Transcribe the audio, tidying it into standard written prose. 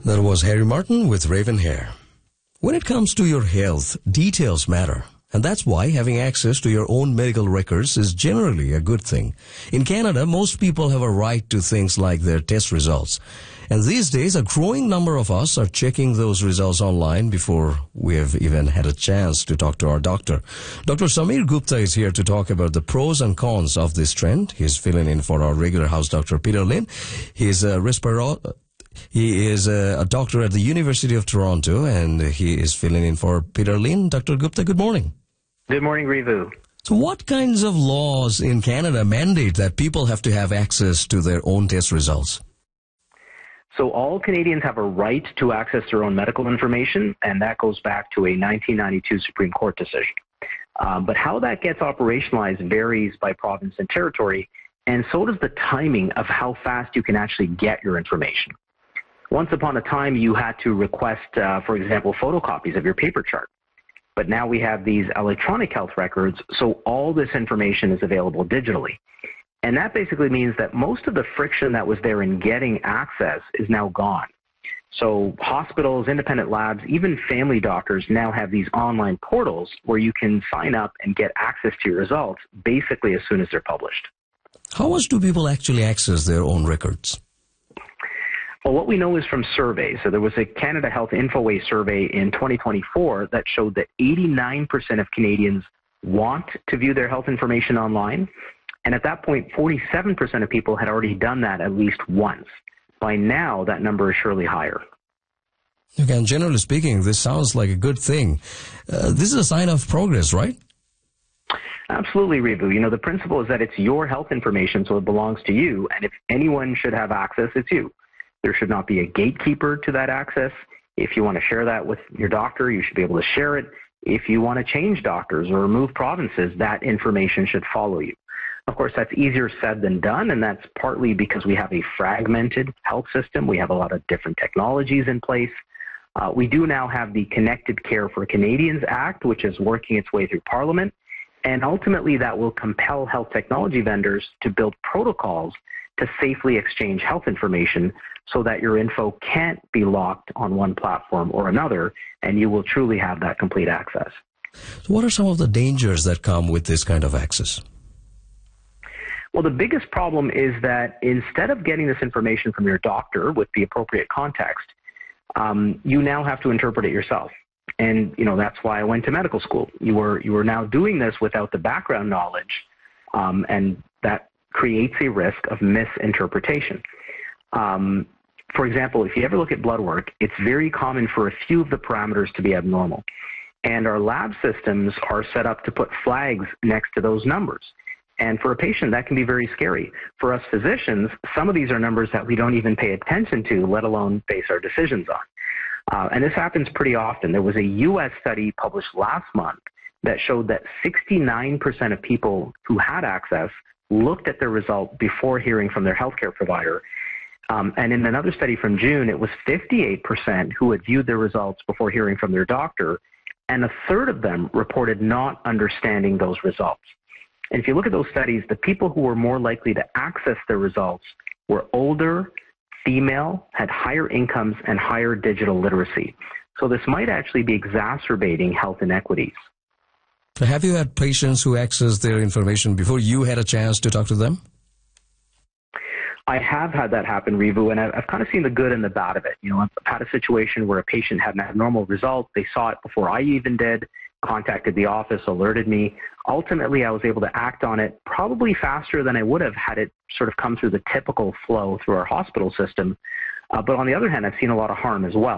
That was Harry Martin with Raven Hair. When it comes to your health, details matter. And that's why having access to your own medical records is generally a good thing. In Canada, most people have a right to things like their test results. And these days, a growing number of us are checking those results online before we have even had a chance to talk to our doctor. Dr. Samir Gupta is here to talk about the pros and cons of this trend. He's filling in for our regular house doctor, Peter Lynn. He is a doctor at the University of Toronto, and he is filling in for Peter Lynn. Dr. Gupta, good morning. Good morning, Rivu. So what kinds of laws in Canada mandate that people have to have access to their own test results? So all Canadians have a right to access their own medical information, and that goes back to a 1992 Supreme Court decision. But how that gets operationalized varies by province and territory, and so does the timing of how fast you can actually get your information. Once upon a time, you had to request, for example, photocopies of your paper chart. But now we have these electronic health records, so all this information is available digitally. And that basically means that most of the friction that was there in getting access is now gone. So hospitals, independent labs, even family doctors now have these online portals where you can sign up and get access to your results basically as soon as they're published. How much do people actually access their own records? Well, what we know is from surveys. So there was a Canada Health InfoWay survey in 2024 that showed that 89% of Canadians want to view their health information online. And at that point, 47% of people had already done that at least once. By now, that number is surely higher. Again, generally speaking, this sounds like a good thing. This is a sign of progress, right? Absolutely, Rivu. You know, the principle is that it's your health information, so it belongs to you. And if anyone should have access, it's you. There should not be a gatekeeper to that access. If you want to share that with your doctor, you should be able to share it. If you want to change doctors or remove provinces, that information should follow you. Of course, that's easier said than done, and that's partly because we have a fragmented health system. We have a lot of different technologies in place. We do now have the Connected Care for Canadians Act, which is working its way through Parliament, and ultimately that will compel health technology vendors to build protocols to safely exchange health information so that your info can't be locked on one platform or another, and you will truly have that complete access. So what are some of the dangers that come with this kind of access? Well, the biggest problem is that instead of getting this information from your doctor with the appropriate context, you now have to interpret it yourself. And, you know, that's why I went to medical school. You are now doing this without the background knowledge, and that creates a risk of misinterpretation. For example, if you ever look at blood work, it's very common for a few of the parameters to be abnormal. And our lab systems are set up to put flags next to those numbers. And for a patient, that can be very scary. For us physicians, some of these are numbers that we don't even pay attention to, let alone base our decisions on. And this happens pretty often. There was a U.S. study published last month that showed that 69% of people who had access looked at their result before hearing from their healthcare provider. And in another study from June, it was 58% who had viewed their results before hearing from their doctor, and a third of them reported not understanding those results. And if you look at those studies, the people who were more likely to access their results were older, female, had higher incomes, and higher digital literacy. So this might actually be exacerbating health inequities. Have you had patients who access their information before you had a chance to talk to them? I have had that happen, Rivu, and I've kind of seen the good and the bad of it. You know, I've had a situation where a patient had an abnormal result. They saw it before I even did, contacted the office, alerted me. Ultimately, I was able to act on it probably faster than I would have had it sort of come through the typical flow through our hospital system. But on the other hand, I've seen a lot of harm as well.